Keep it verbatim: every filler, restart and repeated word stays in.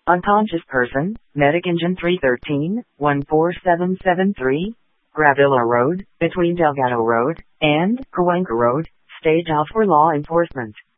Unconscious person, Medic Engine three thirteen, one four seven seven three, Gravilla Road, between Delgado Road and Cahuenga Road, stage out for law enforcement.